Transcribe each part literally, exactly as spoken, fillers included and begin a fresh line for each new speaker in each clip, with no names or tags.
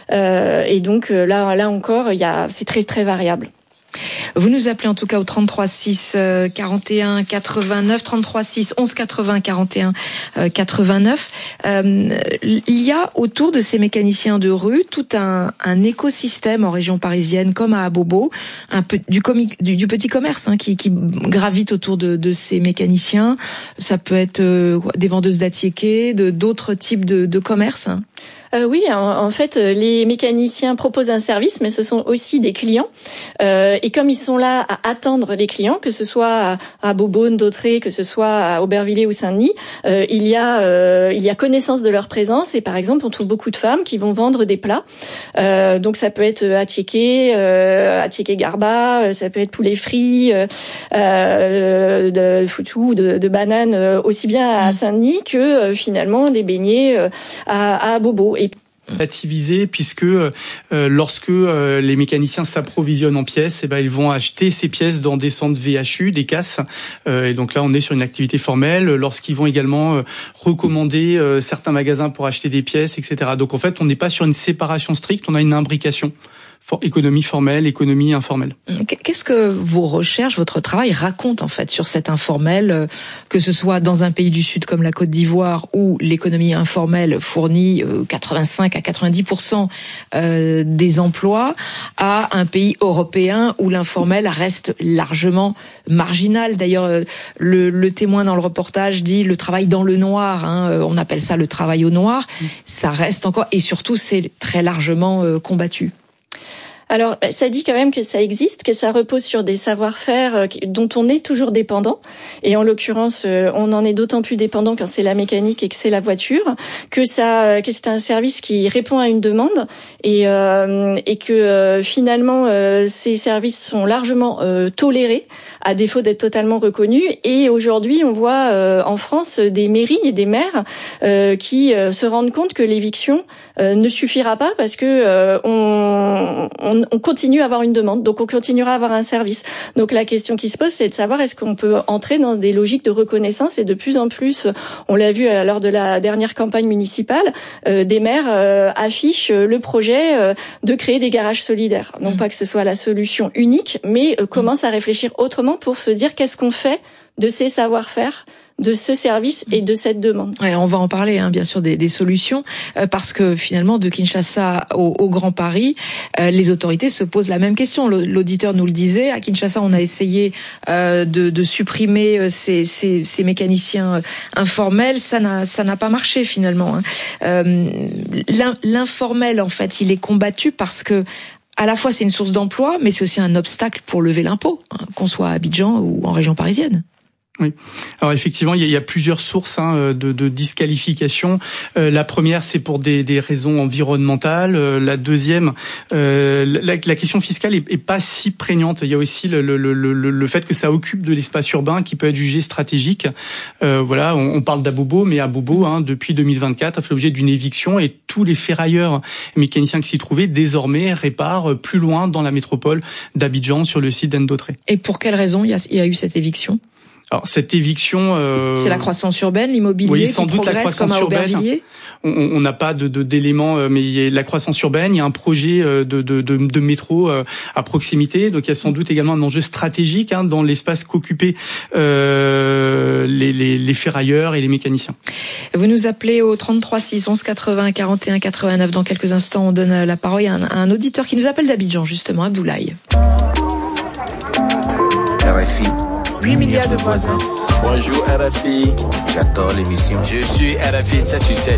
Euh, et donc là, là encore, il y a, c'est très très variable.
Vous nous appelez en tout cas au trente-trois six quarante et un quatre-vingt-neuf, trente-trois six onze quatre-vingts quarante et un quatre-vingt-neuf. Euh, il y a autour de ces mécaniciens de rue tout un, un écosystème en région parisienne comme à Abobo, un peu du, comic, du, du petit commerce hein, qui, qui gravite autour de, de ces mécaniciens. Ça peut être euh, des vendeuses d'attiéké, de d'autres types de, de commerces. Hein.
Euh, oui, en, en fait, les mécaniciens proposent un service, mais ce sont aussi des clients. Euh, et comme ils sont là à attendre les clients, que ce soit à, à Beaubonne, Dautré, que ce soit à Aubervilliers ou Saint-Denis, euh, il y a euh, il y a connaissance de leur présence. Et par exemple, on trouve beaucoup de femmes qui vont vendre des plats. Euh, donc ça peut être attiéké, euh, attiéké garba, ça peut être poulet frit, euh, de foutou, de, de bananes, aussi bien à Saint-Denis que euh, finalement des beignets euh, à, à Bobo. Et
relativiser puisque euh, lorsque euh, les mécaniciens s'approvisionnent en pièces, eh ben ils vont acheter ces pièces dans des centres V H U, des casses. Euh, et donc là, on est sur une activité formelle. Lorsqu'ils vont également euh, recommander euh, certains magasins pour acheter des pièces, et cetera. Donc en fait, on n'est pas sur une séparation stricte, on a une imbrication. Économie formelle, économie informelle.
Qu'est-ce que vos recherches, votre travail raconte en fait sur cet informel, que ce soit dans un pays du Sud comme la Côte d'Ivoire où l'économie informelle fournit quatre-vingt-cinq à quatre-vingt-dix pour cent des emplois, à un pays européen où l'informel reste largement marginal. D'ailleurs, le, le témoin dans le reportage dit le travail dans le noir, hein, on appelle ça le travail au noir, ça reste encore, et surtout c'est très largement combattu.
Alors, ça dit quand même que ça existe, que ça repose sur des savoir-faire dont on est toujours dépendant. Et en l'occurrence, on en est d'autant plus dépendant quand c'est la mécanique et que c'est la voiture, que ça, que c'est un service qui répond à une demande et euh, et que euh, finalement euh, ces services sont largement euh, tolérés, à défaut d'être totalement reconnus. Et aujourd'hui, on voit euh, en France des mairies et des maires euh, qui euh, se rendent compte que l'éviction euh, ne suffira pas parce que euh, on, on on continue à avoir une demande, donc on continuera à avoir un service. Donc la question qui se pose, c'est de savoir est-ce qu'on peut entrer dans des logiques de reconnaissance, et de plus en plus, on l'a vu lors de la dernière campagne municipale, euh, des maires euh, affichent le projet euh, de créer des garages solidaires. Non mmh. pas que ce soit la solution unique, mais euh, commencent à réfléchir autrement pour se dire qu'est-ce qu'on fait de ces savoir-faire, de ce service et de cette demande.
Ouais, on va en parler, hein, bien sûr, des, des solutions, euh, parce que finalement, de Kinshasa au, au Grand Paris, euh, les autorités se posent la même question. L'auditeur nous le disait, à Kinshasa, on a essayé euh, de, de supprimer ces, ces, ces mécaniciens informels, ça n'a, ça n'a pas marché finalement. Hein. Euh, l'informel, en fait, il est combattu parce que à la fois c'est une source d'emploi, mais c'est aussi un obstacle pour lever l'impôt, hein, qu'on soit à Abidjan ou en région parisienne.
Oui. Alors effectivement, il y a, il y a plusieurs sources hein, de, de disqualification. Euh, la première, c'est pour des, des raisons environnementales. Euh, la deuxième, euh, la, la question fiscale est, est pas si prégnante. Il y a aussi le, le, le, le, le fait que ça occupe de l'espace urbain qui peut être jugé stratégique. Euh, voilà, on, on parle d'Abobo, mais Abobo, hein, depuis deux mille vingt-quatre, a fait l'objet d'une éviction et tous les ferrailleurs mécaniciens qui s'y trouvaient désormais réparent plus loin dans la métropole d'Abidjan sur le site d'Endautré.
Et pour quelle raison il y a, il y a eu cette éviction ?
Alors cette éviction, euh,
c'est la croissance urbaine, l'immobilier
oui,
qui
sans doute
progresse
la croissance
comme à
urbaine.
Aubervilliers.
On n'a pas de, de d'éléments, mais il y a la croissance urbaine. Il y a un projet de de de, de métro à proximité, donc il y a sans doute également un enjeu stratégique hein, dans l'espace qu'occupaient euh, les, les les ferrailleurs et les mécaniciens.
Vous nous appelez au trente-trois six onze quatre-vingts quarante et un quatre-vingt-neuf. Dans quelques instants, on donne la parole à un, à un auditeur qui nous appelle d'Abidjan justement, Abdoulaye.
R F I.
huit milliards de voisins.
Bonjour R F I, j'adore l'émission.
Je suis R F I sept sur sept.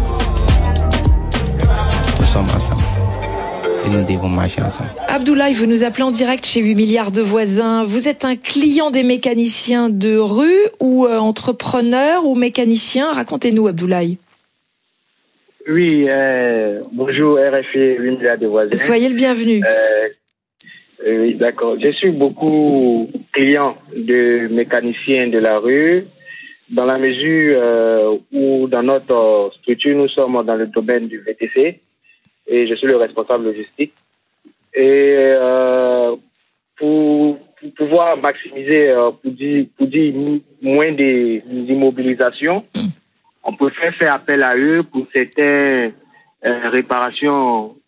Nous sommes ensemble et nous devons marcher ensemble.
Abdoulaye, vous nous appelez en direct chez huit milliards de voisins. Vous êtes un client des mécaniciens de rue ou euh, entrepreneur ou mécanicien? Racontez-nous, Abdoulaye.
Oui, euh, bonjour R F I huit milliards de voisins.
Soyez le bienvenu.
Euh, Oui, d'accord. Je suis beaucoup client de mécaniciens de la rue, dans la mesure euh, où dans notre structure, nous sommes dans le domaine du V T C et je suis le responsable logistique. Et euh, pour, pour pouvoir maximiser, euh, pour dire, pour dire moins d'immobilisation, on peut faire, faire appel à eux pour certaines euh, réparations